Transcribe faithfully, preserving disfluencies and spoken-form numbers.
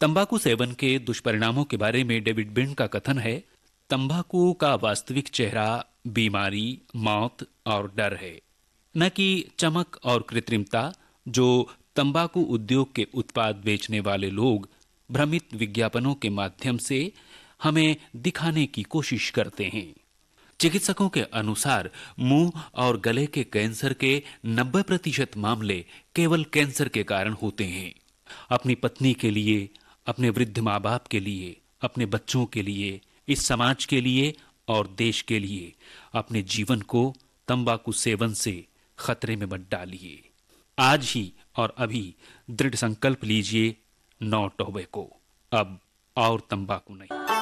तंबाकू सेवन के दुष्परिणामों के बारे में डेविड बिंड का कथन है, तंबाकू का वास्तविक चेहरा बीमारी, मौत और डर है, न कि चमक और कृत्रिमता जो तंबाकू उद्योग के उत्पाद बेचने वाले लोग भ्रमित विज्ञापनों के माध्यम से हमें दिखाने की कोशिश करते हैं। चिकित्सकों के अनुसार मुंह और गले के कैंसर के नब्बे प्रतिशत मामले केवल कैंसर के कारण होते हैं। अपनी पत्नी के लिए, अपने वृद्ध माँ बाप के लिए, अपने बच्चों के लिए, इस समाज के लिए और देश के लिए अपने जीवन को तंबाकू सेवन से खतरे में मत डालिए। आज ही और अभी दृढ़ संकल्प लीजिए, नो टोबैको, अब और तंबाकू नहीं।